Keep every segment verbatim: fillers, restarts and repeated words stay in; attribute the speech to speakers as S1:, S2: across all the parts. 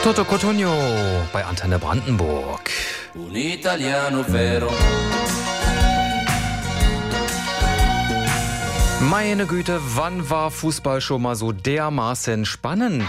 S1: Toto Cotugno bei Antenne Brandenburg.
S2: Un italiano vero.
S1: Meine Güte, wann war Fußball schon mal so dermaßen spannend?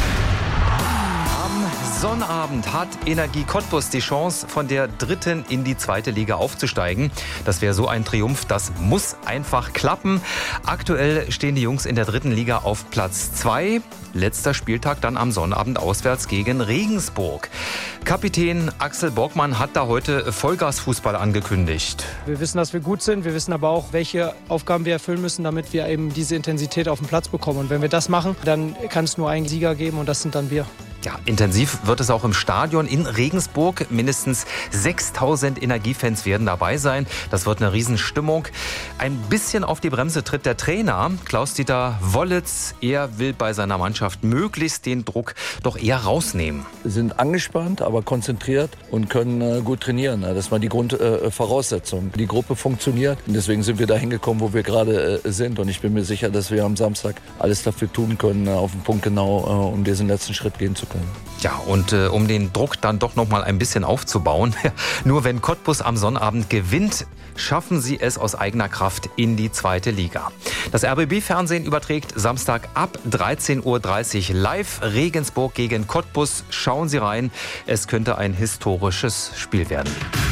S1: Am Sonnabend hat Energie Cottbus die Chance, von der dritten in die zweite Liga aufzusteigen. Das wäre so ein Triumph, das muss einfach klappen. Aktuell stehen die Jungs in der dritten Liga auf Platz zwei. Letzter Spieltag dann am Sonnabend auswärts gegen Regensburg. Kapitän Axel Borgmann hat da heute Vollgasfußball angekündigt.
S3: Wir wissen, dass wir gut sind. Wir wissen aber auch, welche Aufgaben wir erfüllen müssen, damit wir eben diese Intensität auf den Platz bekommen. Und wenn wir das machen, dann kann es nur einen Sieger geben und das sind dann wir.
S1: Ja, intensiv wird es auch im Stadion in Regensburg. Mindestens sechstausend Energiefans werden dabei sein. Das wird eine Riesenstimmung. Ein bisschen auf die Bremse tritt der Trainer Klaus-Dieter Wollitz. Er will bei seiner Mannschaft möglichst den Druck doch eher rausnehmen.
S4: Wir sind angespannt, aber konzentriert und können äh, gut trainieren. Das war die Grundvoraussetzung. Äh, die Gruppe funktioniert und deswegen sind wir da hingekommen, wo wir gerade äh, sind. Und ich bin mir sicher, dass wir am Samstag alles dafür tun können, äh, auf den Punkt genau, äh, um diesen letzten Schritt gehen zu können.
S1: Ja, und äh, um den Druck dann doch noch mal ein bisschen aufzubauen, nur wenn Cottbus am Sonnabend gewinnt, schaffen sie es aus eigener Kraft in die zweite Liga. Das R B B-Fernsehen überträgt Samstag ab dreizehn Uhr dreißig live Regensburg gegen Cottbus. Schauen Sie rein, es könnte ein historisches Spiel werden.